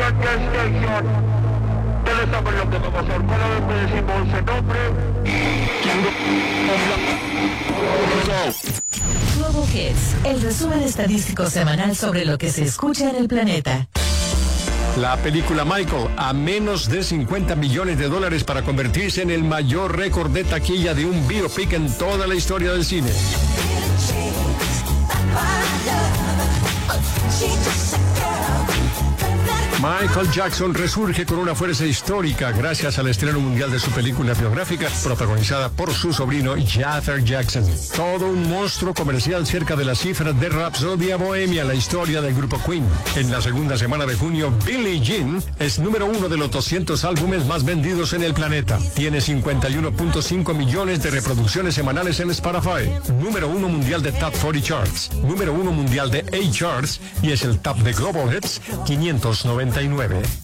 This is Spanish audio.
Roger Station. Ustedes saben lo que vamos a hacer. Cada vez que decimos ese nombre. Global Hits, el resumen estadístico semanal sobre lo que se escucha en el planeta. La película Michael, a menos de $50 millones para convertirse en el mayor récord de taquilla de un biopic en toda la historia del cine. Michael Jackson resurge con una fuerza histórica gracias al estreno mundial de su película biográfica protagonizada por su sobrino Jafar Jackson. Todo un monstruo comercial cerca de la cifra de Rhapsody Bohemia, la historia del grupo Queen. En la segunda semana de junio, Billie Jean es número 1 de los 200 álbumes más vendidos en el planeta. Tiene 51.5 millones de reproducciones semanales en Spotify. Número 1 mundial de Top 40 Charts. Número 1 mundial de A Charts y es el top de Global Hits 599.